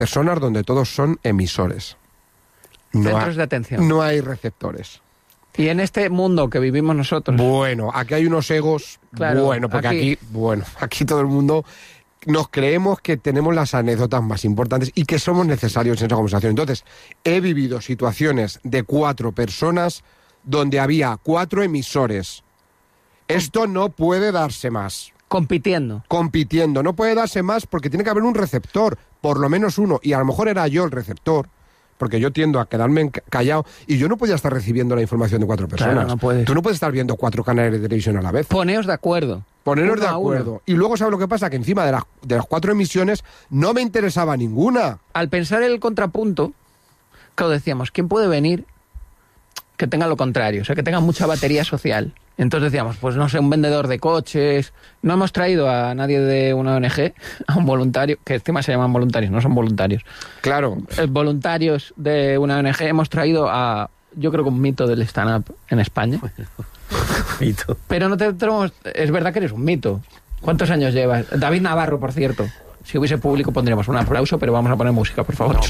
personas donde todos son emisores. Centros de atención. No hay receptores. Y en este mundo que vivimos nosotros... Bueno, aquí hay unos egos... Claro, bueno, porque aquí todo el mundo... Nos creemos que tenemos las anécdotas más importantes y que somos necesarios en esa conversación. Entonces, he vivido situaciones de 4 personas donde había 4 emisores. Esto no puede darse más. Compitiendo. No puede darse más porque tiene que haber un receptor, por lo menos uno. Y a lo mejor era yo el receptor, porque yo tiendo a quedarme callado y yo no podía estar recibiendo la información de 4 personas. Claro, no puedes. Tú no puedes estar viendo 4 canales de televisión a la vez. Poneos de acuerdo. Poneros Uno de a acuerdo. uno. Y luego, ¿sabes lo que pasa? Que encima de las 4 emisiones no me interesaba ninguna. Al pensar el contrapunto, claro, decíamos, ¿quién puede venir que tenga lo contrario? O sea, que tenga mucha batería social. Entonces decíamos, pues no sé, un vendedor de coches. No hemos traído a nadie de una ONG, a un voluntario, que encima se llaman voluntarios, no son voluntarios. Claro. Voluntarios de una ONG. Hemos traído a, yo creo que un mito del stand-up en España. Mito. Pero no te tenemos... Es verdad que eres un mito. ¿Cuántos años llevas? David Navarro, por cierto. Si hubiese público pondríamos un aplauso, pero vamos a poner música, por favor.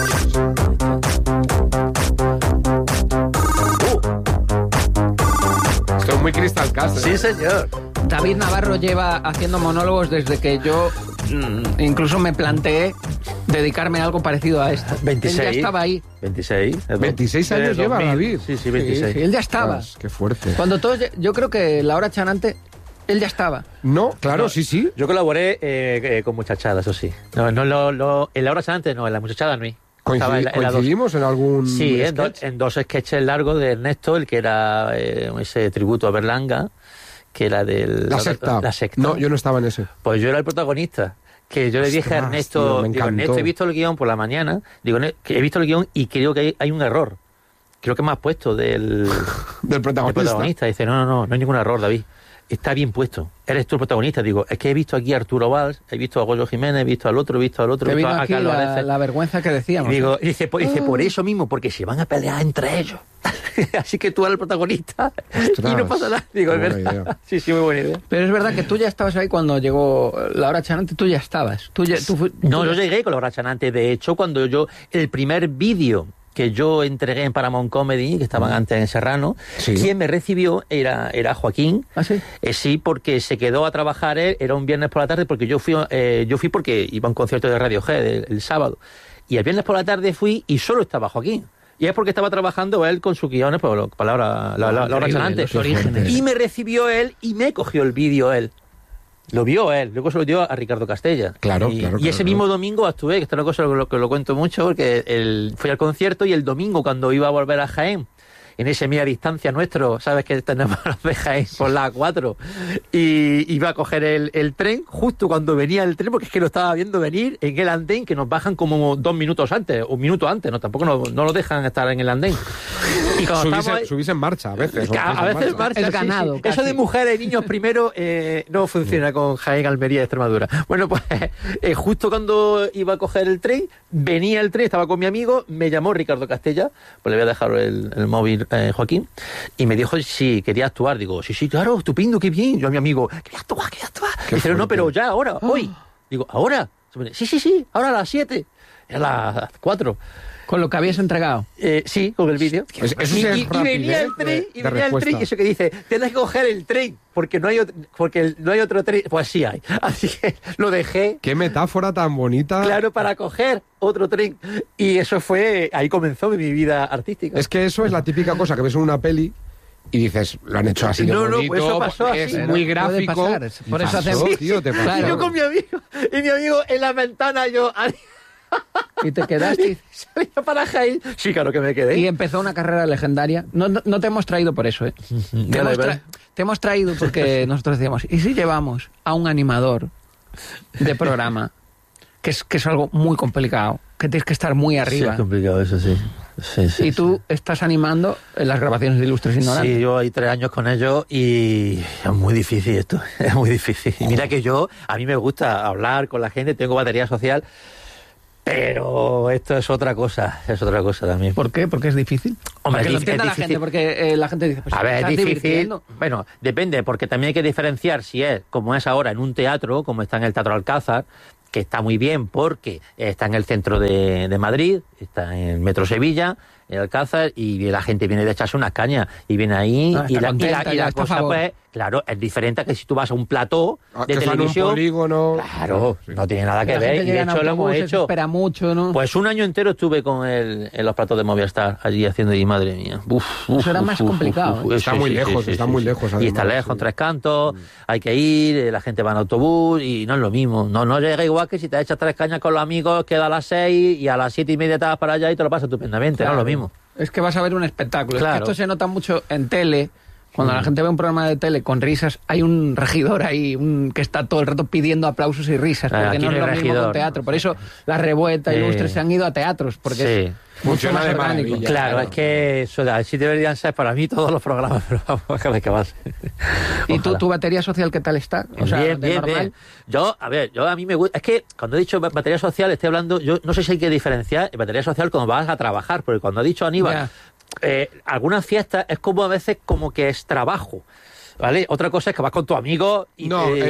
Esto es muy Crystal Castro. Sí, señor. David Navarro lleva haciendo monólogos desde que yo incluso me planteé dedicarme a algo parecido a esto. 26. Él ya estaba ahí. 26. 26 años lleva 2000. David. Sí, 26. Sí, él ya estaba. Ostras, qué fuerte. Cuando todos... Yo creo que la hora chanante, él ya estaba. No, claro, No, sí. Yo colaboré con muchachadas, eso sí. No, en la hora antes no, en la muchachada no. Estaba en la dos. ¿Coincidimos en algún Sí, sketch? en 2 sketches largos de Ernesto, el que era ese tributo a Berlanga, que era del... La secta. No, yo no estaba en ese. Pues yo era el protagonista. Que yo le dije a Ostras, Ernesto, tío, me digo, encantó. Ernesto, he visto el guión por la mañana, digo, que he visto el guión y creo que hay un error. Creo que me has puesto del protagonista. Dice, no hay ningún error, David. Está bien puesto. Eres tú el protagonista. Digo, es que he visto aquí a Arturo Valls, he visto a Goyo Jiménez, he visto al otro, he visto Te vino a aquí Carlos la Areces. vergüenza que decíamos. Y digo, dice, por eso mismo, porque se van a pelear entre ellos. Así que tú eres el protagonista. Ostras, y no pasa nada. Digo, qué es buena verdad. idea. Sí, muy buena idea. Pero es verdad que tú ya estabas ahí cuando llegó la hora chanante, tú ya estabas. No, yo llegué con la hora chanante. De hecho, cuando el primer vídeo que yo entregué en Paramount Comedy, que estaban antes en Serrano, Sí. quien me recibió era Joaquín. ¿Ah, sí? Sí, porque se quedó a trabajar él, era un viernes por la tarde, porque yo fui porque iba a un concierto de Radiohead el sábado. Y el viernes por la tarde fui y solo estaba Joaquín. Y es porque estaba trabajando él con sus guiones, pues la hora chanante. los orígenes. Y me recibió él y me cogió el vídeo él. Lo vio él, luego se lo dio a Ricardo Castella. Claro, y, claro, y ese claro. mismo domingo actué, que esta es una cosa que lo cuento mucho, porque fui al concierto y el domingo cuando iba a volver a Jaén, en ese media distancia nuestro, sabes que tenemos los de Jaén por la A4, y iba a coger el tren justo cuando venía el tren, porque es que lo estaba viendo venir en el andén, que nos bajan como 2 minutos antes, 1 minuto antes, no tampoco no lo dejan estar en el andén. Y cuando Subís en marcha a veces. a veces marcha, El sí, ganado, sí. casi. Eso de mujeres y niños primero no funciona con Jaén, Almería y Extremadura. Bueno, pues justo cuando iba a coger el tren, venía el tren, estaba con mi amigo, me llamó Ricardo Castella, pues le voy a dejar el móvil, Joaquín, y me dijo si quería actuar. Digo, sí, claro, estupendo, qué bien. Yo a mi amigo, quería actuar. Qué Dice, no, fuerte. pero ya, ahora, hoy. Digo, ¿ahora? Sí, ahora a las 7. A las 4. Con lo que habías entregado. Sí, con el vídeo. Eso sí es y venía el tren, rapidez de respuesta. y eso que dice, tienes que coger el tren, porque no hay otro tren. Pues sí hay. Así que lo dejé, Qué metáfora tan bonita. claro, para coger otro tren. Y eso ahí comenzó mi vida artística. Es que eso es la típica cosa que ves en una peli y dices, lo han hecho así de No, bonito, pues eso pasó es así. muy Puede gráfico. pasar, por Y eso pasó, hacemos- tío, te pasó. Claro. Y yo con mi amigo, en la ventana, yo Y te quedaste. salía para Jaén. Sí, claro que me quedé. Y empezó una carrera legendaria. No te hemos traído por eso, ¿eh? Te hemos traído porque nosotros decíamos, ¿y si llevamos a un animador de programa? Que es algo muy complicado, que tienes que estar muy Sí, arriba. es complicado eso, sí. Sí, Y tú estás animando en las grabaciones de Ilustres Ignorantes. Sí, yo hay 3 años con ellos y es muy difícil esto, es muy difícil. Y mira que a mí me gusta hablar con la gente, tengo batería social, pero esto es otra cosa también. ¿Por qué? Porque es difícil. Hombre, Para que lo es entienda la difícil. gente, porque la gente dice, pues A ver, estás es difícil. divirtiendo. Bueno, depende, porque también hay que diferenciar si es como es ahora en un teatro, como está en el Teatro Alcázar, que está muy bien porque está en el centro de Madrid, está en el Metro Sevilla, en Alcázar, y la gente viene de echarse unas cañas y viene ahí y la cosa, pues, claro, es diferente a que si tú vas a un plató de televisión. Un polígono. Claro, no tiene nada que ver. Y de hecho lo hemos hecho. Espera mucho, ¿no? Pues un año entero estuve en los platós de Movistar allí haciendo, y madre mía. Eso era más complicado. Está muy lejos, está muy lejos. Y está lejos, Tres Cantos, hay que ir, la gente va en autobús y no es lo mismo. No llega igual que si te echas 3 cañas con los amigos, queda a las 6 y a las 7:30 te vas para allá y te lo pasas estupendamente, claro. No es lo mismo. Es que vas a ver un espectáculo. Claro. Es que esto se nota mucho en tele. Cuando la gente ve un programa de tele con risas, hay un regidor ahí que está todo el rato pidiendo aplausos y risas, porque no es lo mismo con teatro. Por eso la Revuelta y Lustre se han ido a teatros, porque es mucho más orgánico. Claro, es que eso, así deberían ser para mí todos los programas, pero vamos a ver qué más. ¿Y tu batería social qué tal está? O sea, bien. Yo a mí me gusta, es que cuando he dicho batería social estoy hablando, yo no sé si hay que diferenciar batería social cuando vas a trabajar, porque cuando ha dicho Aníbal, algunas fiestas es como a veces como que es trabajo, ¿vale? Otra cosa es que vas con tu amigo y...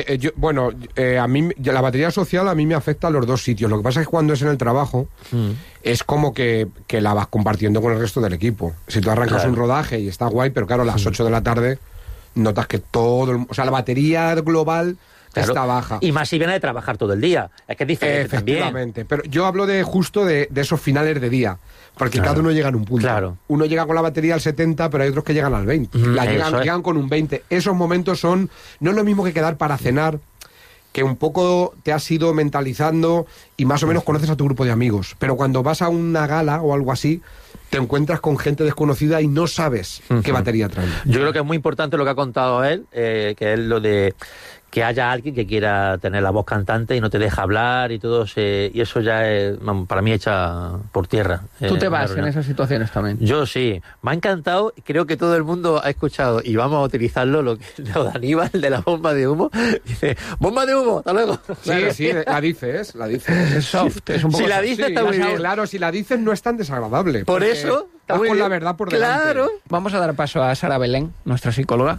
a mí la batería social a mí me afecta a los dos sitios. Lo que pasa es que cuando es en el trabajo es como que la vas compartiendo con el resto del equipo. Si tú arrancas un rodaje y está guay, pero claro, a las 8 de la tarde notas que la batería global... Claro. Está baja. Y más si viene de trabajar todo el día. Es que es diferente Efectivamente. También. Pero yo hablo de esos finales de día. Porque cada uno llega en un punto. Claro. Uno llega con la batería al 70, pero hay otros que llegan al 20. Llegan con un 20. Esos momentos no es lo mismo que quedar para cenar, que un poco te has ido mentalizando y más o menos conoces a tu grupo de amigos. Pero cuando vas a una gala o algo así, te encuentras con gente desconocida y no sabes qué batería traen. Yo creo que es muy importante lo que ha contado él, que es lo de que haya alguien que quiera tener la voz cantante y no te deja hablar y todo, y eso ya es, para mí, echa por tierra. ¿Tú te vas en esas situaciones también? Yo sí. Me ha encantado, creo que todo el mundo ha escuchado, y vamos a utilizarlo, lo de Aníbal, de la bomba de humo. Dice, ¡bomba de humo! ¡Hasta luego! Sí, la dices. Es soft, es un poco... Si la dices, está muy bien. Claro, si la dices no es tan desagradable. Por eso... Estás con la verdad por delante. Claro. Vamos a dar paso a Sara Belén, nuestra psicóloga.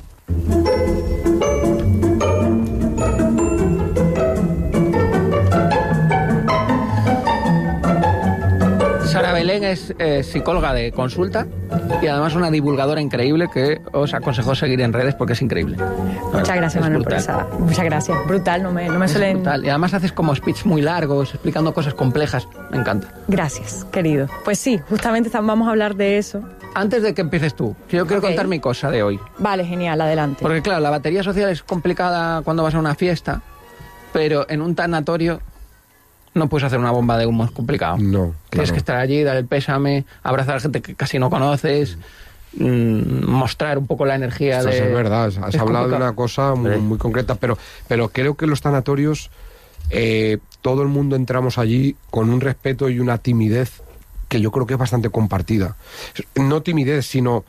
Sara Belén es psicóloga de consulta y además una divulgadora increíble que os aconsejo seguir en redes porque es increíble. Muchas gracias, Manuel, por esa. Muchas gracias. Brutal, no me suelen... Brutal. Y además haces como speech muy largos, explicando cosas complejas. Me encanta. Gracias, querido. Pues sí, justamente vamos a hablar de eso. Antes de que empieces tú, yo quiero contar mi cosa de hoy. Vale, genial, adelante. Porque claro, la batería social es complicada cuando vas a una fiesta, pero en un tanatorio no puedes hacer una bomba de humo, es complicado. No, claro. Tienes que estar allí, dar el pésame, abrazar a gente que casi no conoces, mostrar un poco la energía. Eso es verdad, has hablado de una cosa muy concreta, pero creo que en los tanatorios todo el mundo entramos allí con un respeto y una timidez que yo creo que es bastante compartida. No timidez, sino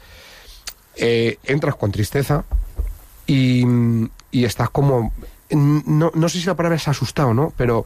entras con tristeza y estás como... No sé si la palabra es asustado, ¿no? Pero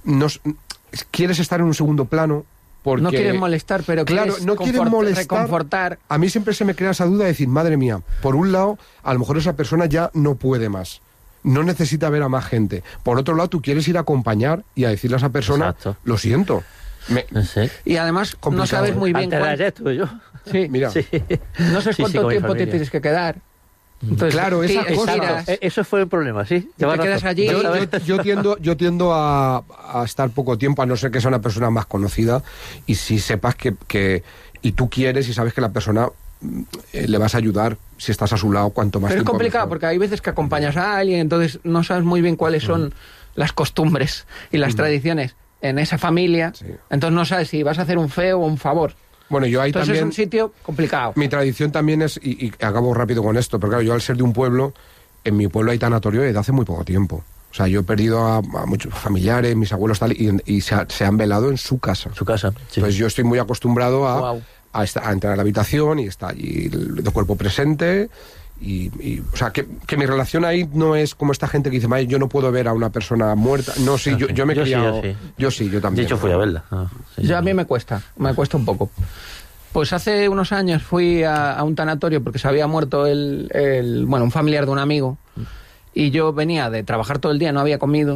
quieres estar en un segundo plano porque... No quieres molestar, pero claro, no quieres molestar, reconfortar. A mí siempre se me crea esa duda de decir, madre mía, por un lado, a lo mejor esa persona ya no puede más. No necesita ver a más gente. Por otro lado, tú quieres ir a acompañar y a decirle a esa persona, lo siento. Y además no sabes muy bien Sí, mira. Sí. No sabes cuánto tiempo te tienes que quedar. Entonces, claro, eso fue el problema, ¿sí? Te quedas allí. Yo tiendo a estar poco tiempo, a no ser que sea una persona más conocida, y si sepas que y tú quieres y sabes que la persona le vas a ayudar si estás a su lado cuanto más tiempo. Pero es complicado mejor. Porque hay veces que acompañas a alguien, entonces no sabes muy bien cuáles son las costumbres y las tradiciones en esa familia, entonces no sabes si vas a hacer un feo o un favor. Bueno, yo ahí entonces también... es un sitio complicado. Mi tradición también es, y acabo rápido con esto, pero claro, yo al ser de un pueblo, en mi pueblo hay tanatorio desde hace muy poco tiempo. O sea, yo he perdido a muchos familiares, mis abuelos tal, y se han velado en su casa. Su casa, sí. Pues yo estoy muy acostumbrado a entrar a la habitación y está allí el cuerpo presente... Y o sea, que mi relación ahí no es como esta gente que dice, yo no puedo ver a una persona muerta. No, sí, yo me he criado... Yo también. De hecho, fui a verla. A mí me cuesta un poco. Pues hace unos años fui a un tanatorio porque se había muerto un familiar de un amigo, y yo venía de trabajar todo el día, no había comido,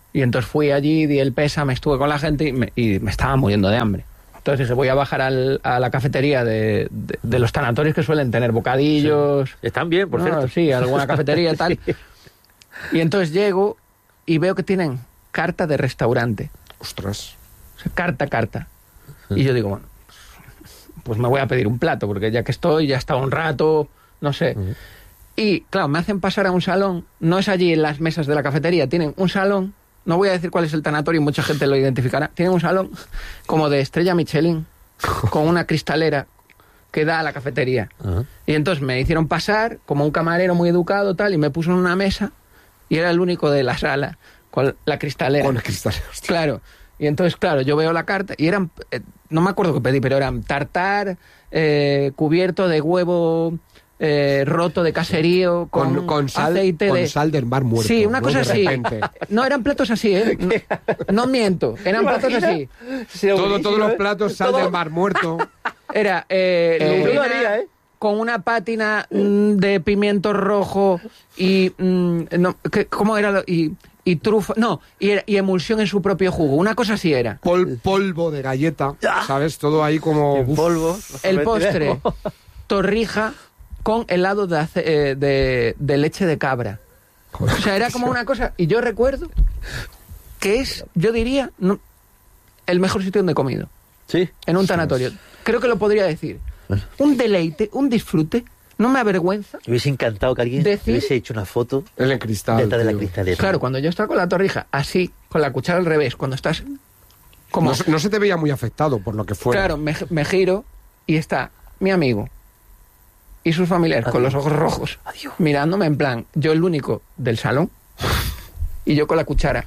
Y entonces fui allí, di el pésame, estuve con la gente y me estaba muriendo de hambre. Entonces dije, voy a bajar a la cafetería de los tanatorios que suelen tener bocadillos. Sí. Están bien, por cierto. Sí, alguna cafetería y tal. Sí. Y entonces llego y veo que tienen carta de restaurante. Ostras. O sea, carta. Y yo digo, bueno, pues me voy a pedir un plato, porque ya que estoy, ya he estado un rato, no sé. Y claro, me hacen pasar a un salón, no es allí en las mesas de la cafetería, tienen un salón, no voy a decir cuál es el tanatorio, mucha gente lo identificará, tienen un salón como de estrella Michelin, con una cristalera que da a la cafetería. Y entonces me hicieron pasar como un camarero muy educado, tal, y me puso en una mesa, y era el único de la sala, con la cristalera. Con la cristalera, hostia. Claro. Y entonces, claro, yo veo la carta y eran, no me acuerdo qué pedí, pero eran tartar, cubierto de huevo roto de caserío, con sal, aceite con de... sal del mar muerto. Sí, una ¿no? cosa De así. repente. No, eran platos así, ¿eh? No miento, eran platos así. Todos los platos sal del mar muerto. Era yo lo haría, ¿eh? con una pátina de pimiento rojo y... ¿cómo era? Y trufa... No, y emulsión en su propio jugo. Una cosa así era. Polvo de galleta, ¿sabes? Todo ahí como... En polvo. El postre, torrija con helado de leche de cabra. O sea, era como una cosa... Y yo recuerdo que es, yo diría, el mejor sitio donde he comido. Sí. En un tanatorio. Creo que lo podría decir. Un deleite, un disfrute. No me avergüenza. Me hubiese encantado que alguien Decir- hubiese hecho una foto El cristal. detrás de la tío. cristalera. Claro, cuando yo estaba con la torrija, así, con la cuchara al revés, cuando estás como... No se te veía muy afectado por lo que fuera. Claro, me giro y está mi amigo y sus familiares con los ojos rojos, mirándome en plan, yo el único del salón y yo con la cuchara.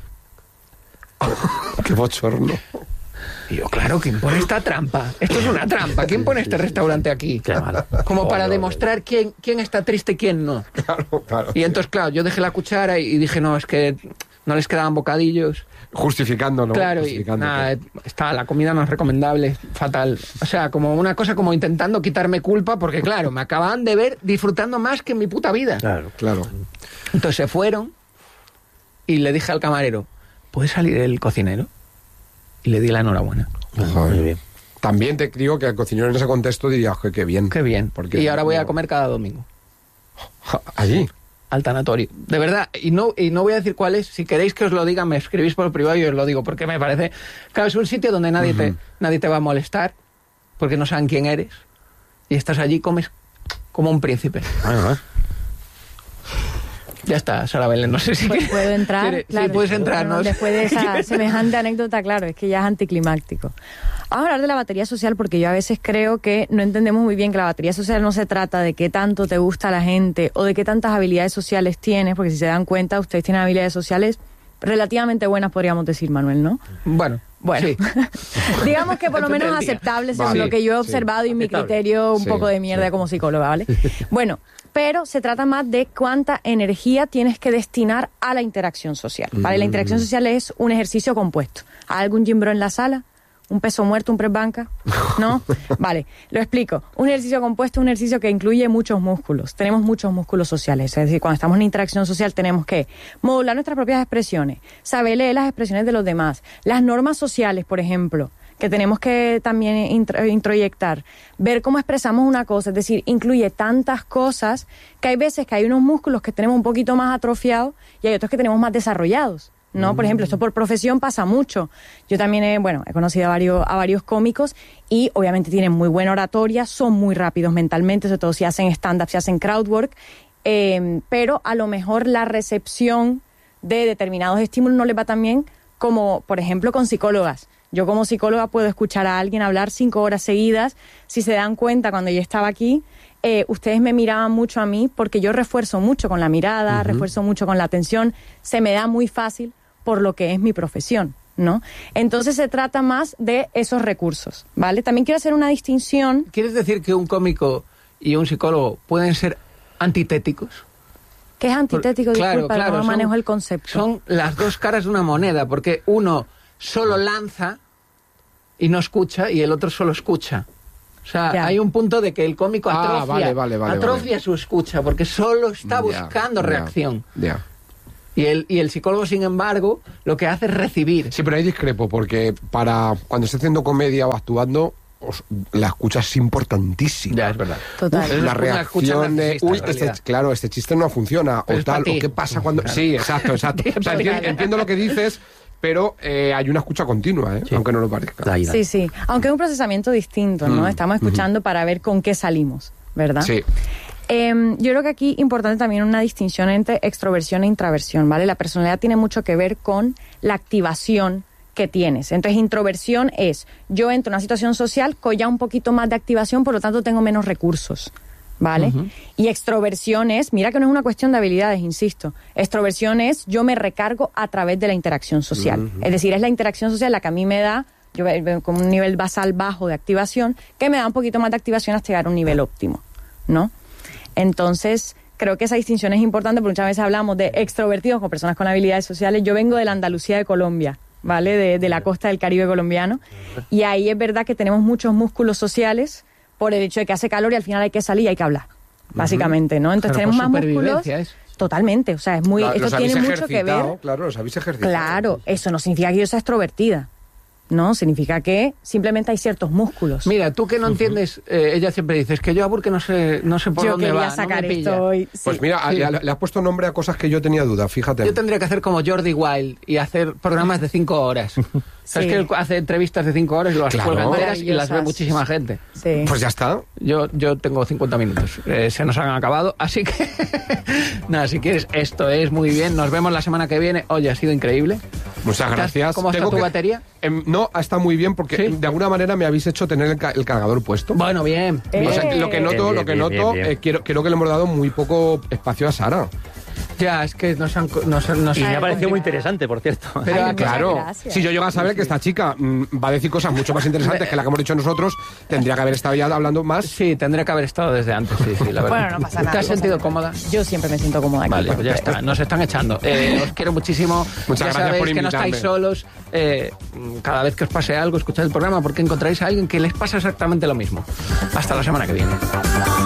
Qué bochorno. Y yo, claro, ¿quién pone esta trampa? Esto es una trampa. ¿Quién pone este restaurante aquí? Qué malo. Como para demostrar quién está triste y quién no. Claro. Y entonces, claro, yo dejé la cuchara y dije, no, es que no les quedaban bocadillos. Justificándolo. Claro, y justificándote. nada, la comida no es recomendable, fatal. O sea, como una cosa como intentando quitarme culpa, porque claro, me acababan de ver disfrutando más que en mi puta vida. Claro. Claro. Entonces se fueron y le dije al camarero, ¿puede salir el cocinero? Y le di la enhorabuena. Joder. Muy bien. También te digo que el cocinero en ese contexto diría, "Joder, qué bien. Qué bien. Porque Y ahora voy a no- comer cada domingo. Allí. Al tanatorio. De verdad, y no voy a decir cuál es. Si queréis que os lo diga, me escribís por privado y os lo digo, porque me parece... Claro, es un sitio donde nadie te va a molestar, porque no saben quién eres. Y estás allí, comes como un príncipe. Bueno, Ya está, Sara Belén, no sé si... Pues puedo entrar. Sí, Claro, puedes entrar, ¿no? Después de esa semejante anécdota, claro, es que ya es anticlimáctico. Vamos a hablar de la batería social porque yo a veces creo que no entendemos muy bien que la batería social no se trata de qué tanto te gusta la gente o de qué tantas habilidades sociales tienes, porque si se dan cuenta, ustedes tienen habilidades sociales relativamente buenas, podríamos decir, Manuel, ¿no? Bueno, Sí. Digamos que por lo menos Depende del día. aceptable según Vale, lo que yo he sí. observado y mi Aceptable. criterio un Sí, poco de mierda sí. como psicóloga, ¿vale? Bueno, pero se trata más de cuánta energía tienes que destinar a la interacción social, ¿vale? La interacción social es un ejercicio compuesto. ¿Hay algún gym bro en la sala? ¿Un peso muerto, un press banca? ¿No? Vale, lo explico. Un ejercicio compuesto es un ejercicio que incluye muchos músculos. Tenemos muchos músculos sociales. Es decir, cuando estamos en interacción social tenemos que modular nuestras propias expresiones, saber leer las expresiones de los demás, las normas sociales, por ejemplo, que tenemos que también introyectar, ver cómo expresamos una cosa, es decir, incluye tantas cosas que hay veces que hay unos músculos que tenemos un poquito más atrofiados y hay otros que tenemos más desarrollados, ¿no? Por ejemplo, esto por profesión pasa mucho. Yo también he conocido a varios cómicos y obviamente tienen muy buena oratoria, son muy rápidos mentalmente, sobre todo si hacen stand-up, si hacen crowdwork, pero a lo mejor la recepción de determinados estímulos no les va tan bien como, por ejemplo, con psicólogas. Yo como psicóloga puedo escuchar a alguien hablar 5 horas seguidas. Si se dan cuenta, cuando yo estaba aquí, ustedes me miraban mucho a mí porque yo refuerzo mucho con la mirada, refuerzo mucho con la atención. Se me da muy fácil por lo que es mi profesión, ¿no? Entonces se trata más de esos recursos, ¿vale? También quiero hacer una distinción. ¿Quieres decir que un cómico y un psicólogo pueden ser antitéticos? Que es antitético, disculpa, no son- manejo el concepto. Son las dos caras de una moneda, porque uno solo lanza y no escucha y el otro solo escucha. O sea, Ya. hay un punto de que el cómico atrofia, vale, atrofia vale. su escucha, porque solo está buscando reacción. Ya. Y el psicólogo, sin embargo, lo que hace es recibir. Sí, pero ahí discrepo, porque para cuando esté haciendo comedia o actuando, la escucha es importantísima. Ya, es verdad. Total. Es La una escucha reacción de, narcisista, uy, en realidad. claro, este chiste no funciona, Pero o es para tal, ti. o qué pasa cuando... Sí, exacto. O sea, entiendo lo que dices, pero hay una escucha continua, Sí. aunque no lo parezca. Ahí, Sí, sí. Aunque es un procesamiento distinto, ¿no? Estamos escuchando para ver con qué salimos, ¿verdad? Sí. Yo creo que aquí importante también una distinción entre extroversión e introversión, ¿vale? La personalidad tiene mucho que ver con la activación que tienes. Entonces, introversión es, yo entro en una situación social con ya un poquito más de activación, por lo tanto tengo menos recursos, ¿vale? Y extroversión es, mira que no es una cuestión de habilidades, insisto. Extroversión es, yo me recargo a través de la interacción social. Es decir, es la interacción social la que a mí me da, yo con un nivel basal bajo de activación, que me da un poquito más de activación hasta llegar a un nivel óptimo, ¿no? Entonces, creo que esa distinción es importante porque muchas veces hablamos de extrovertidos con personas con habilidades sociales. Yo vengo de la Andalucía de Colombia, ¿vale? De la costa del Caribe colombiano. Y ahí es verdad que tenemos muchos músculos sociales por el hecho de que hace calor y al final hay que salir y hay que hablar, básicamente, ¿no? Entonces Claro, tenemos pues más músculos. supervivencia es. Totalmente, o sea, es muy, esto Los habéis tiene mucho que ver. ejercitado, claro, los habéis ejercitado. Claro, eso no significa que yo sea extrovertida, ¿no? Significa que simplemente hay ciertos músculos. Mira, tú que no entiendes, ella siempre dice, es que yo a Burke no sé por yo dónde quería va, sacar no me pilla. esto hoy. Pues sí. mira, Sí. le has puesto nombre a cosas que yo tenía duda, fíjate. Yo tendría que hacer como Jordi Wild y hacer programas de 5 horas. ¿Sabes Sí. que él hace entrevistas de 5 horas y las Claro. cuelga enteras y las ve Maravillosas. muchísima gente? Sí. Pues ya está. Yo tengo 50 minutos. Se nos han acabado, así que... Nada, si quieres, esto es muy bien. Nos vemos la semana que viene. Oye, ha sido increíble. Muchas gracias. ¿Cómo está Tengo tu que- batería? No, está muy bien porque ¿Sí? de alguna manera me habéis hecho tener el cargador puesto. Bueno, bien. Eh. O sea, lo que noto, Bien. creo que le hemos dado muy poco espacio a Sara. Ya, es que nos han... Y me ha parecido complicado. muy interesante, por cierto. Pero, Ay, muchas Claro, gracias. si yo llego a saber que esta chica va a decir cosas mucho más interesantes que la que hemos dicho nosotros, tendría que haber estado ya hablando más. Sí, tendré que haber estado desde antes, sí, la verdad. Bueno, no pasa nada, ¿Te has no pasa sentido nada. cómoda? Yo siempre me siento cómoda aquí. Vale, pues ya está, nos están echando. Os quiero muchísimo. Muchas Ya gracias sabéis por que no invitarme. estáis solos. Cada vez que os pase algo, escuchad el programa porque encontráis a alguien que les pasa exactamente lo mismo. Hasta la semana que viene.